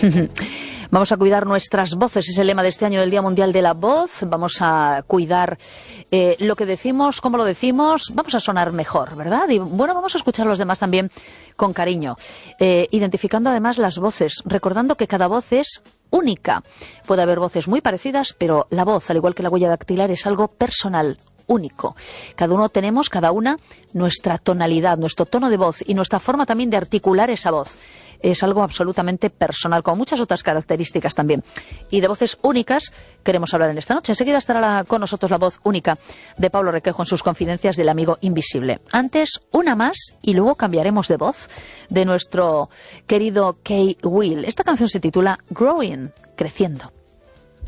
Vamos a cuidar nuestras voces, es el lema de este año del Día Mundial de la Voz. Vamos a cuidar lo que decimos, cómo lo decimos, vamos a sonar mejor, ¿verdad? Y bueno, vamos a escuchar a los demás también con cariño, identificando además las voces, recordando que cada voz es única. Puede haber voces muy parecidas, pero la voz, al igual que la huella dactilar, es algo personal, único. Cada uno tenemos, cada una, nuestra tonalidad, nuestro tono de voz y nuestra forma también de articular esa voz. Es algo absolutamente personal, con muchas otras características también. Y de voces únicas queremos hablar en esta noche. Enseguida estará con nosotros la voz única de Pablo Requejo en sus confidencias del amigo invisible. Antes, una más y luego cambiaremos de voz, de nuestro querido Kay Will. Esta canción se titula Growing, creciendo.